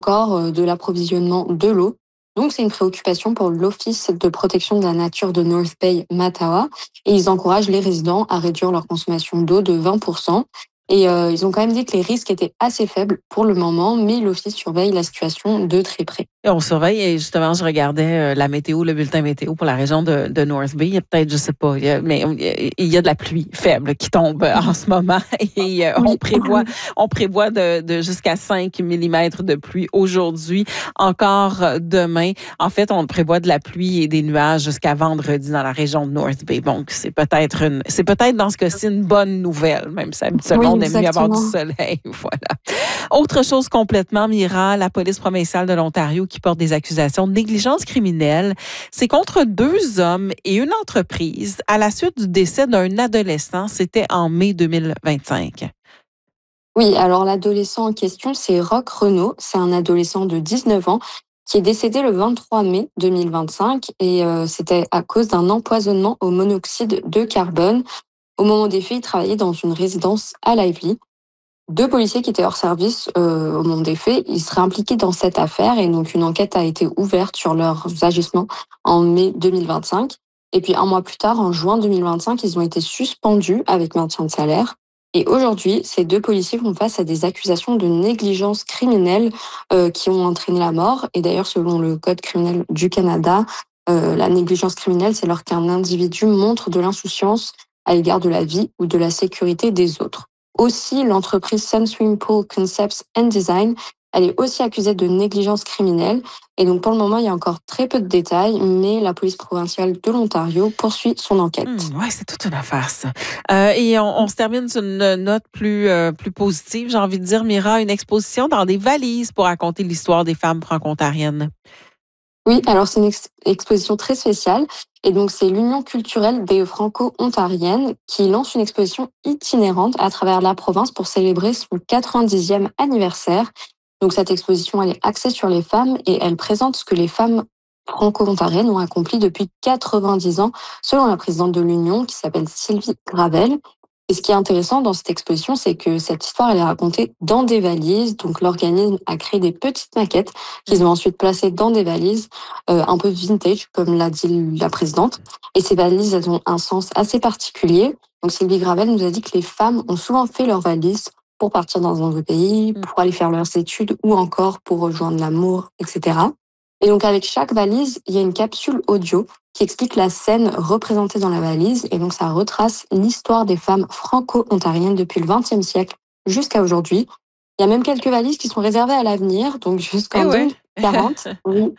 encore de l'approvisionnement de l'eau. Donc, c'est une préoccupation pour l'Office de protection de la nature de North Bay, Matawa, et ils encouragent les résidents à réduire leur consommation d'eau de 20%. Et ils ont quand même dit que les risques étaient assez faibles pour le moment, mais l'Office surveille la situation de très près. Et on surveille et justement, je regardais la météo, le bulletin météo pour la région de North Bay. Il y a peut-être, je sais pas, mais il y a de la pluie faible qui tombe en ce moment et on prévoit de jusqu'à 5 millimètres de pluie aujourd'hui, encore demain. En fait, on prévoit de la pluie et des nuages jusqu'à vendredi dans la région de North Bay. Donc, c'est peut-être dans ce cas-ci une bonne nouvelle, même si habituellement, on aime mieux avoir du soleil. Voilà. Autre chose complètement, Mira, la police provinciale de l'Ontario qui porte des accusations de négligence criminelle. C'est contre 2 hommes et une entreprise à la suite du décès d'un adolescent. C'était en mai 2025. Oui, alors l'adolescent en question, c'est Roch Renaud. C'est un adolescent de 19 ans qui est décédé le 23 mai 2025 et c'était à cause d'un empoisonnement au monoxyde de carbone. Au moment des faits, il travaillait dans une résidence à Lively. 2 policiers qui étaient hors service au moment des faits, ils seraient impliqués dans cette affaire et donc une enquête a été ouverte sur leurs agissements en mai 2025. Et puis 1 mois plus tard, en juin 2025, ils ont été suspendus avec maintien de salaire. Et aujourd'hui, ces 2 policiers font face à des accusations de négligence criminelle qui ont entraîné la mort. Et d'ailleurs, selon le Code criminel du Canada, la négligence criminelle, c'est lorsqu'un individu montre de l'insouciance à l'égard de la vie ou de la sécurité des autres. Aussi, l'entreprise Sun Swimming Pool Concepts and Design, elle est aussi accusée de négligence criminelle. Et donc, pour le moment, il y a encore très peu de détails, mais la police provinciale de l'Ontario poursuit son enquête. Oui, c'est toute une affaire, ça. Et on se termine sur une note plus positive, j'ai envie de dire, Mira, une exposition dans des valises pour raconter l'histoire des femmes franco-ontariennes. Oui, alors c'est une exposition très spéciale. Et donc, c'est l'Union culturelle des Franco-Ontariennes qui lance une exposition itinérante à travers la province pour célébrer son 90e anniversaire. Donc, cette exposition, elle est axée sur les femmes et elle présente ce que les femmes franco-ontariennes ont accompli depuis 90 ans, selon la présidente de l'Union, qui s'appelle Sylvie Gravel. Et ce qui est intéressant dans cette exposition, c'est que cette histoire, elle est racontée dans des valises. Donc, l'organisme a créé des petites maquettes qu'ils ont ensuite placées dans des valises un peu vintage, comme l'a dit la présidente. Et ces valises, elles ont un sens assez particulier. Donc, Sylvie Gravel nous a dit que les femmes ont souvent fait leurs valises pour partir dans un nouveau pays, pour aller faire leurs études ou encore pour rejoindre l'amour, etc. Et donc, avec chaque valise, il y a une capsule audio qui explique la scène représentée dans la valise. Et donc, ça retrace l'histoire des femmes franco-ontariennes depuis le XXe siècle jusqu'à aujourd'hui. Il y a même quelques valises qui sont réservées à l'avenir, donc jusqu'en 2040. Oui.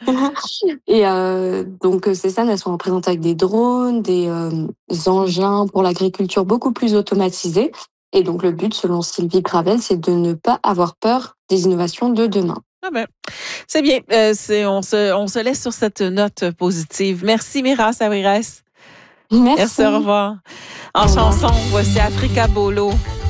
Et donc, ces scènes, elles sont représentées avec des drones, des engins pour l'agriculture beaucoup plus automatisés. Et donc, le but, selon Sylvie Gravel, c'est de ne pas avoir peur des innovations de demain. Ah ben, c'est bien. On se laisse sur cette note positive. Merci, Mira Savirès. Merci. Au revoir. En chanson, voici Africa Bolo.